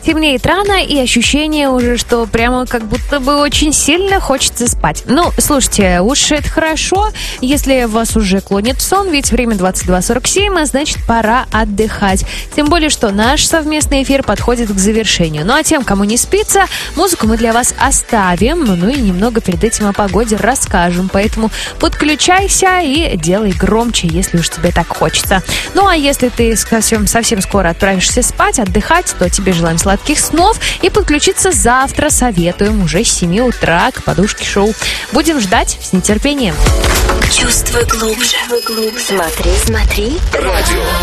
Темнеет рано, и ощущение уже, что прямо как будто бы очень сильно хочется спать. Ну, слушайте, уж это хорошо, если вас уже клонит в сон, ведь время 22:47, а значит, пора отдыхать. Тем более, что наш совместный эфир подходит к завершению. Ну, а тем, кому не спится, музыку мы для вас оставим, ну и немного перед этим о погоде расскажем. Поэтому подключайся и делай громче, если уж тебе так хочется. Ну, а если ты совсем скоро отправишься спать, отдыхать, то тебе желаем сладких снов и подключиться завтра советуем уже с 7 утра к подушке шоу. Будем ждать с нетерпением. Чувствуй глубже. Смотри. Радио